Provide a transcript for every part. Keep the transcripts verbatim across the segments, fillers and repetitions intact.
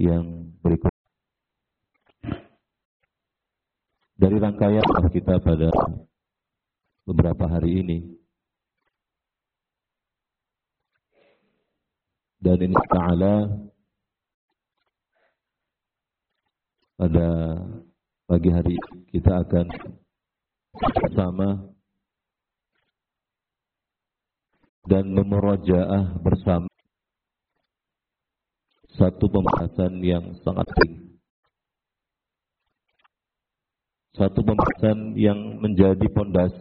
yang berikut. Dari rangkaian kita pada beberapa hari ini, dan insya Allah pada pagi hari kita akan bersama dan memurajaah bersama satu pembahasan yang sangat penting, satu pembahasan yang menjadi pondasi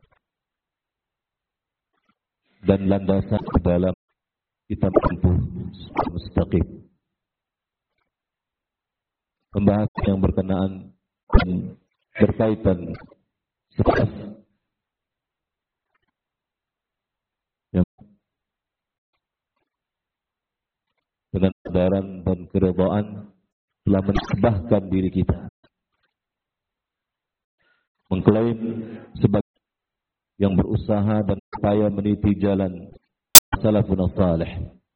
dan landasan dalam kita menempuh mustaqim. Pembahasan yang berkenaan dan berkaitan sekilas yang dengan kesadaran dan keridhaan telah menisbahkan diri kita, mengklaim sebagai yang berusaha dan upaya meniti jalan salafun salih.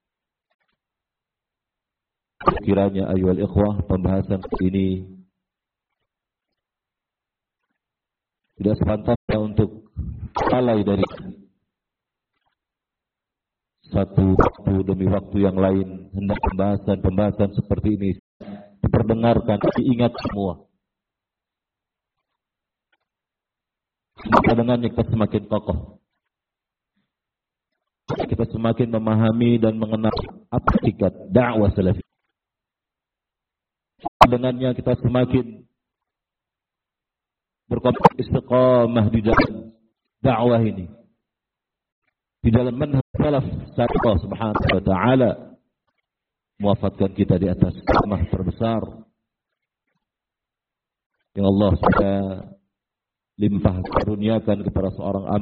Kiranya ayuhal ikhwah, pembahasan ini tidak sepantasnya untuk lalai dari satu waktu demi waktu yang lain. Hendak pembahasan-pembahasan seperti ini diperdengarkan, diingat semua. Maka dengannya kita semakin kokoh, kita semakin memahami dan mengenal apa hakikat dakwah salafi. Dengannya kita semakin berkomitmen istiqamah di dalam dakwah ini, di dalam manhaj salaf. Allah Subhanahu wa taala muwafatkan kita di atas nikmat terbesar yang Allah sudah limpah karuniakan kepada seorang